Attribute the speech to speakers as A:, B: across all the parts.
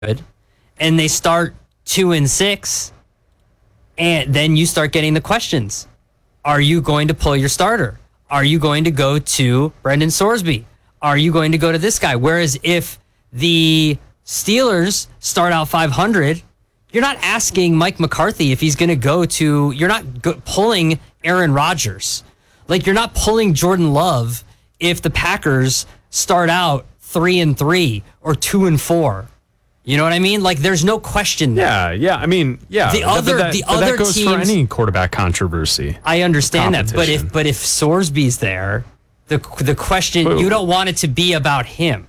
A: and they start 2-6, and then you start getting the questions. Are you going to pull your starter? Are you going to go to Brendan Sorsby? Are you going to go to this guy? Whereas if the Steelers start out 500, you're not asking Mike McCarthy if he's going to go to, you're not pulling Aaron Rodgers. Like, you're not pulling Jordan Love if the Packers start out 3-3 or 2-4. You know what I mean? Like, there's no question there.
B: Yeah. I mean, yeah.
A: The other
B: that goes
A: teams,
B: for any quarterback controversy.
A: I understand that, but if Sorsby's there, the question, you don't want it to be about him.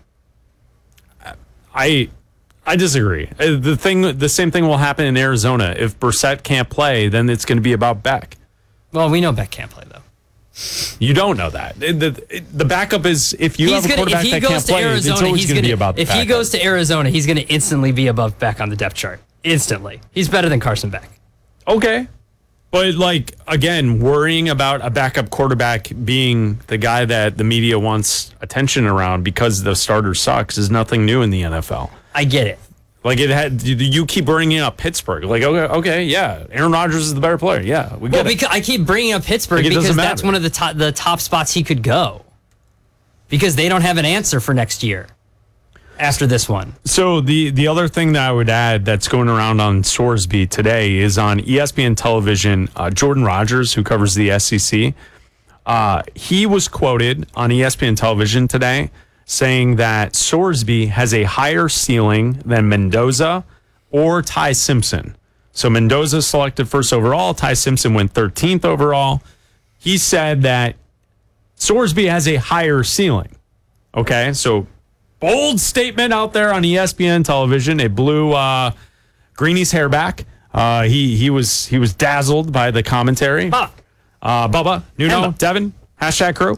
B: I disagree. The same thing will happen in Arizona. If Brissett can't play, then it's going to be about Beck.
A: Well, we know Beck can't play, though.
B: You don't know that. The backup is, if you have a quarterback that can't play, it's always going to be about the
A: backup. If he goes to Arizona, he's going to instantly be above Beck on the depth chart. Instantly. He's better than Carson Beck.
B: Okay. But, like, again, worrying about a backup quarterback being the guy that the media wants attention around because the starter sucks is nothing new in the NFL.
A: I get it.
B: Like, you keep bringing up Pittsburgh. Like, okay, yeah, Aaron Rodgers is the better player. Yeah, we get it.
A: Because I keep bringing up Pittsburgh because that's one of the top spots he could go. Because they don't have an answer for next year after this one. So
B: the other thing that I would add that's going around on Sorsby today is on ESPN television, Jordan Rodgers, who covers the SEC, he was quoted on ESPN television today saying that Sorsby has a higher ceiling than Mendoza or Ty Simpson. So Mendoza selected first overall. Ty Simpson went 13th overall. He said that Sorsby has a higher ceiling. Okay, so bold statement out there on ESPN television. It blew Greeny's hair back. He was dazzled by the commentary. Bubba, Nuno, Devin, #crew.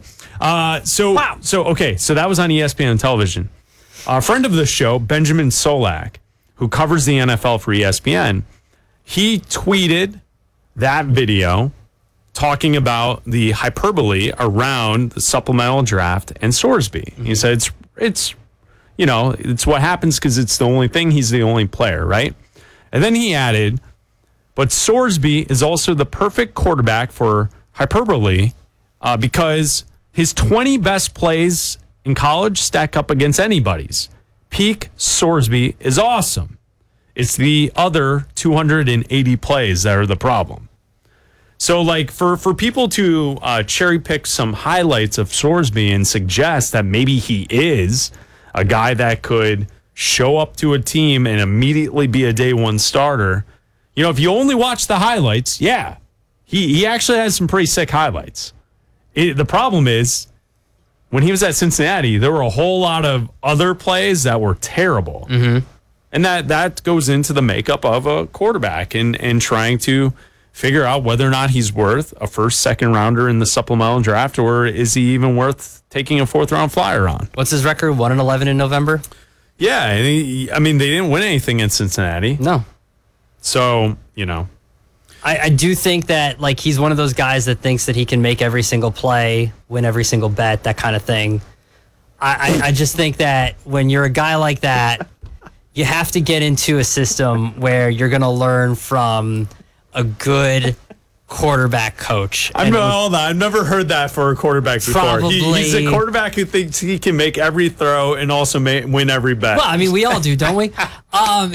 B: So that was on ESPN television. A friend of the show, Benjamin Solak, who covers the NFL for ESPN, he tweeted that video talking about the hyperbole around the supplemental draft and Sorsby. Mm-hmm. He said it's what happens because it's the only thing. He's the only player, right? And then he added, but Sorsby is also the perfect quarterback for hyperbole because his 20 best plays in college stack up against anybody's. Peak Sorsby is awesome. It's the other 280 plays that are the problem. So, like, for people to cherry pick some highlights of Sorsby and suggest that maybe he is a guy that could show up to a team and immediately be a day one starter, if you only watch the highlights, yeah, he actually has some pretty sick highlights. The problem is, when he was at Cincinnati, there were a whole lot of other plays that were terrible. Mm-hmm. And that goes into the makeup of a quarterback and trying to figure out whether or not he's worth a first, second rounder in the supplemental draft, or is he even worth taking a fourth round flyer on?
A: What's his record? 1-11 in November?
B: Yeah. They didn't win anything in Cincinnati.
A: No.
B: So,
A: I do think that, like, he's one of those guys that thinks that he can make every single play, win every single bet, that kind of thing. I just think that when you're a guy like that, you have to get into a system where you're going to learn from a good quarterback coach.
B: I've never heard that for a quarterback before. He's a quarterback who thinks he can make every throw and also win every bet.
A: Well, I mean, we all do, don't we? I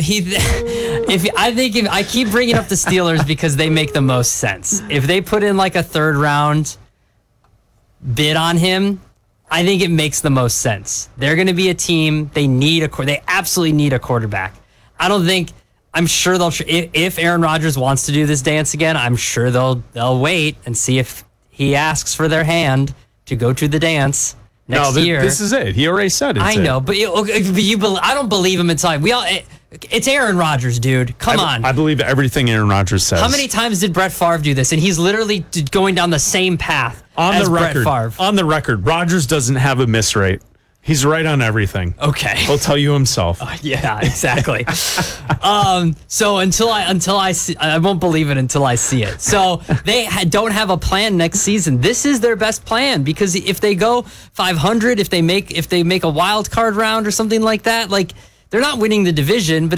A: keep bringing up the Steelers because they make the most sense. If they put in like a third round bid on him, I think it makes the most sense. They're going to be a team. They absolutely need a quarterback. I'm sure if Aaron Rodgers wants to do this dance again, I'm sure they'll wait and see if he asks for their hand to go to the dance next year.
B: This is it. He already said it.
A: I know, but I don't believe him until it's Aaron Rodgers, dude. Come on.
B: I believe everything Aaron Rodgers says.
A: How many times did Brett Favre do this? And he's literally going down the same path as Brett Favre. On
B: the record, Rodgers doesn't have a miss rate. He's right on everything.
A: Okay.
B: He'll tell you himself.
A: Yeah, exactly. So until I see, I won't believe it until I see it. So they don't have a plan next season. This is their best plan because if they go 500, if they make a wild card round or something like that, like They're not winning the division, but